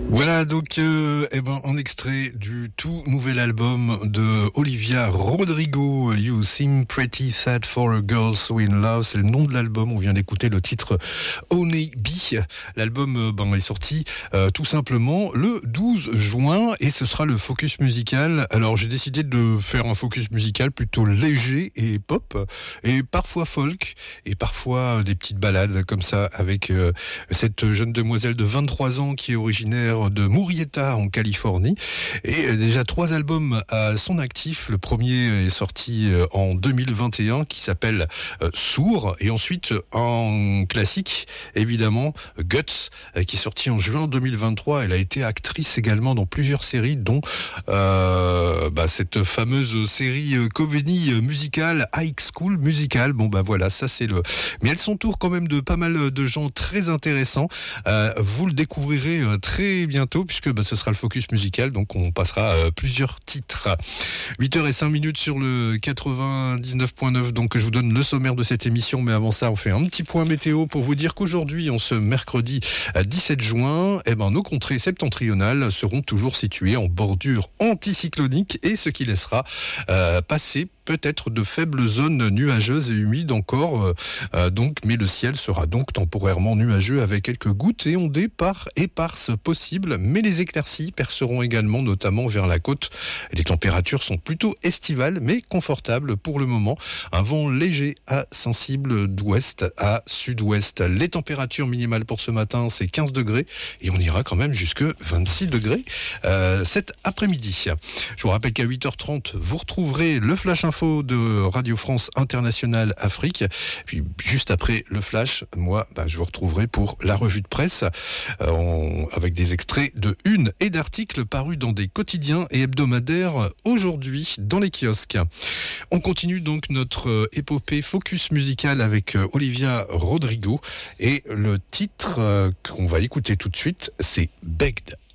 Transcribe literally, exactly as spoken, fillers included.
Voilà donc euh, eh ben, un extrait du tout nouvel album de Olivia Rodrigo, You Seem Pretty Sad for a Girl So In Love. C'est le nom de l'album, on vient d'écouter le titre Honey Bee. L'album euh, ben, est sorti euh, tout simplement le douze juin et ce sera le focus musical. Alors j'ai décidé de faire un focus musical plutôt léger et pop et parfois folk et parfois des petites balades comme ça avec euh, cette jeune demoiselle de vingt-trois ans qui est originaire de Murrieta en Californie et déjà trois albums à son actif. Le premier est sorti en deux mille vingt et un qui s'appelle Sourd et ensuite un classique évidemment Guts qui est sorti en juin deux mille vingt-trois. Elle a été actrice également dans plusieurs séries dont euh, bah, cette fameuse série comédie musicale High School Musical. Bon bah voilà, ça c'est le... Mais elle s'entoure quand même de pas mal de gens très intéressants. Euh, vous le découvrirez très bientôt puisque bah, ce sera le focus musical, donc on passera euh, plusieurs titres. huit heures cinq minutes sur le quatre-vingt-dix-neuf point neuf, donc je vous donne le sommaire de cette émission, mais avant ça on fait un petit point météo pour vous dire qu'aujourd'hui, en ce mercredi dix-sept juin, eh ben, nos contrées septentrionales seront toujours situées en bordure anticyclonique et ce qui laissera euh, passer peut-être de faibles zones nuageuses et humides encore, euh, donc, mais le ciel sera donc temporairement nuageux avec quelques gouttes et ondées par éparses possibles, mais les éclaircies perceront également, notamment vers la côte. Les températures sont plutôt estivales, mais confortables pour le moment. Un vent léger à sensible d'ouest à sud-ouest. Les températures minimales pour ce matin, c'est quinze degrés et on ira quand même jusque vingt-six degrés euh, cet après-midi. Je vous rappelle qu'à huit heures trente, vous retrouverez le Flash Info de Radio France Internationale Afrique. Puis juste après le Flash, moi, bah, je vous retrouverai pour la revue de presse euh, en, avec des extraits de une et d'articles parus dans des quotidiens et hebdomadaires aujourd'hui dans les kiosques. On continue donc notre épopée focus musical avec euh, Olivia Rodrigo et le titre euh, qu'on va écouter tout de suite, c'est Begged.